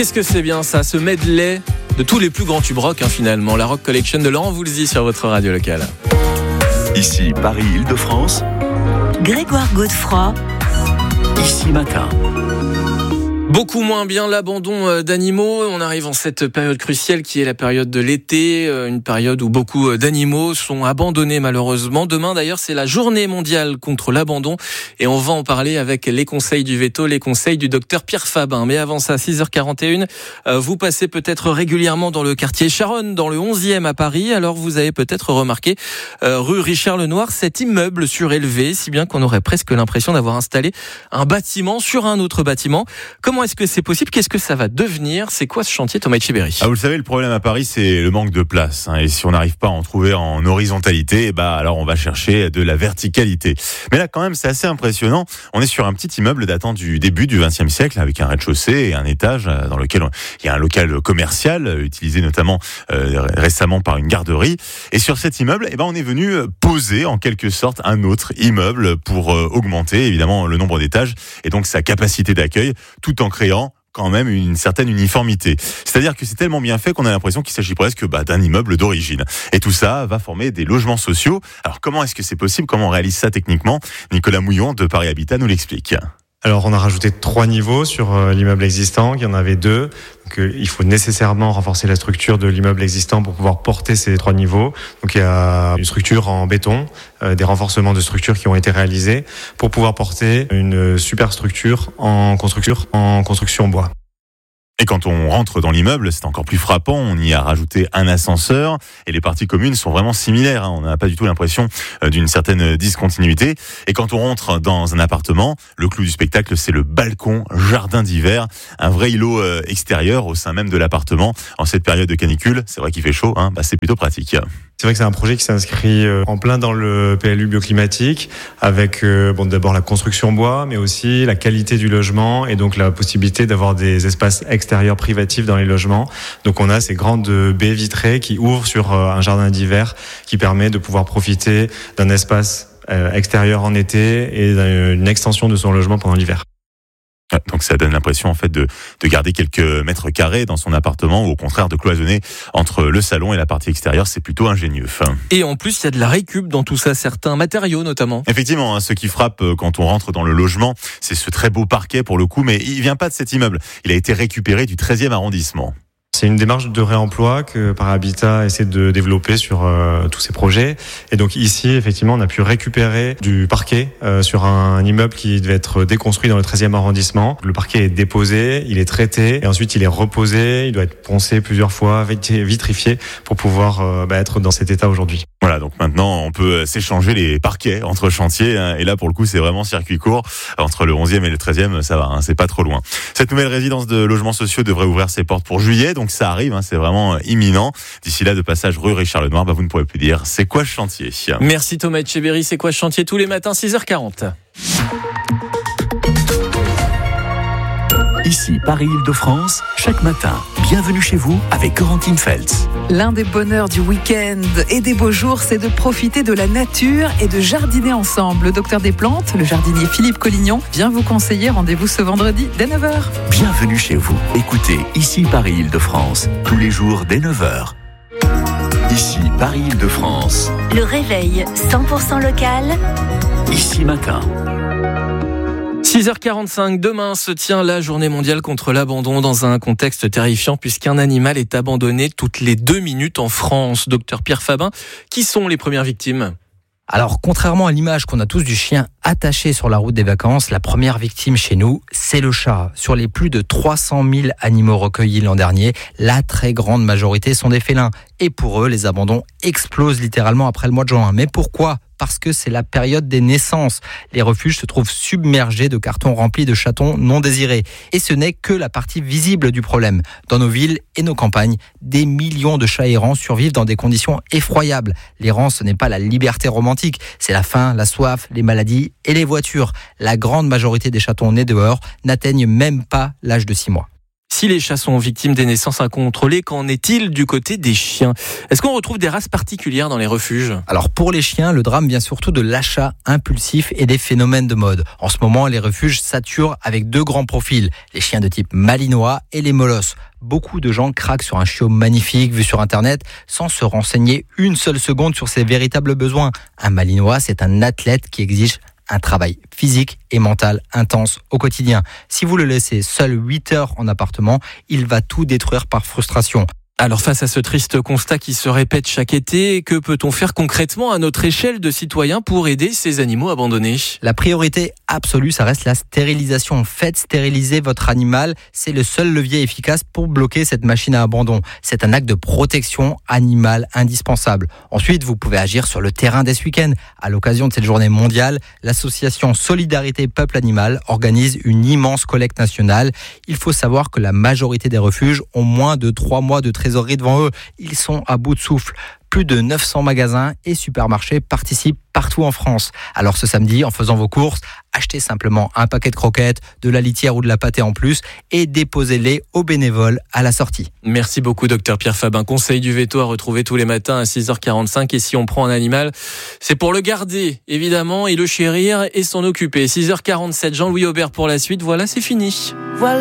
Qu'est-ce que c'est bien ça, ce medley de tous les plus grands tubes rock finalement, la Rock Collection de Laurent Voulzy sur votre radio locale. Ici Paris-Île-de-France, Grégoire Godefroy, Ici Matin. Beaucoup moins bien l'abandon d'animaux. On arrive en cette période cruciale qui est la période de l'été, une période où beaucoup d'animaux sont abandonnés malheureusement. Demain d'ailleurs c'est la journée mondiale contre l'abandon et on va en parler avec les conseils du veto, les conseils du docteur Pierre Fabin. Mais avant ça, 6h41, vous passez peut-être régulièrement dans le quartier Charonne, dans le 11e à Paris. Alors vous avez peut-être remarqué rue Richard Lenoir cet immeuble surélevé, si bien qu'on aurait presque l'impression d'avoir installé un bâtiment sur un autre bâtiment. Comment est-ce que c'est possible ? Qu'est-ce que ça va devenir ? C'est quoi ce chantier, Thomas Etcheberry ? Vous le savez, le problème à Paris, c'est le manque de place. Et si on n'arrive pas à en trouver en horizontalité, alors on va chercher de la verticalité. Mais là, quand même, c'est assez impressionnant. On est sur un petit immeuble datant du début du XXe siècle, avec un rez-de-chaussée et un étage dans lequel il y a un local commercial, utilisé notamment récemment par une garderie. Et sur cet immeuble, on est venu poser en quelque sorte un autre immeuble pour augmenter évidemment le nombre d'étages et donc sa capacité d'accueil, tout en créant quand même une certaine uniformité. C'est-à-dire que c'est tellement bien fait qu'on a l'impression qu'il s'agit presque d'un immeuble d'origine. Et tout ça va former des logements sociaux. Alors comment est-ce que c'est possible ? Comment on réalise ça techniquement ? Nicolas Mouillon de Paris Habitat nous l'explique. Alors on a rajouté 3 niveaux sur l'immeuble existant, il y en avait 2. Donc il faut nécessairement renforcer la structure de l'immeuble existant pour pouvoir porter ces 3 niveaux. Donc il y a une structure en béton, des renforcements de structure qui ont été réalisés pour pouvoir porter une superstructure en construction bois. Et quand on rentre dans l'immeuble, c'est encore plus frappant. On y a rajouté un ascenseur et les parties communes sont vraiment similaires. On n'a pas du tout l'impression d'une certaine discontinuité. Et quand on rentre dans un appartement, le clou du spectacle, c'est le balcon jardin d'hiver. Un vrai îlot extérieur au sein même de l'appartement. En cette période de canicule, c'est vrai qu'il fait chaud, c'est plutôt pratique. C'est vrai que c'est un projet qui s'inscrit en plein dans le PLU bioclimatique avec d'abord la construction bois, mais aussi la qualité du logement et donc la possibilité d'avoir des espaces extérieurs privatifs dans les logements. Donc on a ces grandes baies vitrées qui ouvrent sur un jardin d'hiver qui permet de pouvoir profiter d'un espace extérieur en été et d'une extension de son logement pendant l'hiver. Donc ça donne l'impression en fait de garder quelques mètres carrés dans son appartement ou au contraire de cloisonner entre le salon et la partie extérieure, c'est plutôt ingénieux. Et en plus il y a de la récup dans tout ça, certains matériaux notamment. Effectivement, ce qui frappe quand on rentre dans le logement, c'est ce très beau parquet pour le coup, mais il vient pas de cet immeuble, il a été récupéré du 13e arrondissement. C'est une démarche de réemploi que Paris Habitat essaie de développer sur tous ces projets. Et donc ici, effectivement, on a pu récupérer du parquet sur un immeuble qui devait être déconstruit dans le 13e arrondissement. Le parquet est déposé, il est traité et ensuite il est reposé, il doit être poncé plusieurs fois, vitrifié pour pouvoir être dans cet état aujourd'hui. Voilà, donc maintenant on peut s'échanger les parquets entre chantiers et là pour le coup c'est vraiment circuit court. Entre le 11e et le 13e, ça va, c'est pas trop loin. Cette nouvelle résidence de logements sociaux devrait ouvrir ses portes pour juillet, donc ça arrive, c'est vraiment imminent. D'ici là, de passage rue Richard Lenoir, vous ne pourrez plus dire c'est quoi ce chantier. Merci Thomas Etcheberry, c'est quoi ce chantier tous les matins 6h40. Ici Paris-Île-de-France, chaque matin, bienvenue chez vous avec Corentine Feltz. L'un des bonheurs du week-end et des beaux jours, c'est de profiter de la nature et de jardiner ensemble. Le docteur des plantes, le jardinier Philippe Collignon, vient vous conseiller. Rendez-vous ce vendredi dès 9h. Bienvenue chez vous. Écoutez Ici Paris-Île-de-France, tous les jours dès 9h. Ici Paris-Île-de-France. Le réveil 100% local. Ici Matin. 6h45, demain se tient la journée mondiale contre l'abandon dans un contexte terrifiant puisqu'un animal est abandonné toutes les 2 minutes en France. Docteur Pierre Fabin, qui sont les premières victimes ? Alors, contrairement à l'image qu'on a tous du chien attaché sur la route des vacances, la première victime chez nous, c'est le chat. Sur les plus de 300 000 animaux recueillis l'an dernier, la très grande majorité sont des félins. Et pour eux, les abandons explosent littéralement après le mois de juin. Mais pourquoi ? Parce que c'est la période des naissances. Les refuges se trouvent submergés de cartons remplis de chatons non désirés. Et ce n'est que la partie visible du problème. Dans nos villes et nos campagnes, des millions de chats errants survivent dans des conditions effroyables. L'errance, ce n'est pas la liberté romantique, c'est la faim, la soif, les maladies et les voitures. La grande majorité des chatons nés dehors n'atteignent même pas l'âge de 6 mois. Si les chats sont victimes des naissances incontrôlées, qu'en est-il du côté des chiens ? Est-ce qu'on retrouve des races particulières dans les refuges ? Alors pour les chiens, le drame vient surtout de l'achat impulsif et des phénomènes de mode. En ce moment, les refuges saturent avec 2 grands profils, les chiens de type malinois et les molosses. Beaucoup de gens craquent sur un chiot magnifique vu sur Internet sans se renseigner une seule seconde sur ses véritables besoins. Un malinois, c'est un athlète qui exige un travail physique et mental intense au quotidien. Si vous le laissez seul 8 heures en appartement, il va tout détruire par frustration. Alors face à ce triste constat qui se répète chaque été, que peut-on faire concrètement à notre échelle de citoyens pour aider ces animaux abandonnés ? La priorité absolue, ça reste la stérilisation. Faites stériliser votre animal, c'est le seul levier efficace pour bloquer cette machine à abandon. C'est un acte de protection animale indispensable. Ensuite, vous pouvez agir sur le terrain dès ce week-end. À l'occasion de cette journée mondiale, l'association Solidarité Peuple Animal organise une immense collecte nationale. Il faut savoir que la majorité des refuges ont moins de 3 mois de trésorerie devant eux. Ils sont à bout de souffle. Plus de 900 magasins et supermarchés participent partout en France. Alors ce samedi, en faisant vos courses, achetez simplement un paquet de croquettes, de la litière ou de la pâtée en plus et déposez-les aux bénévoles à la sortie. Merci beaucoup, docteur Pierre Fabin. Conseil du veto à retrouver tous les matins à 6h45. Et si on prend un animal, c'est pour le garder, évidemment, et le chérir et s'en occuper. 6h47, Jean-Louis Aubert pour la suite. Voilà, c'est fini. Voilà.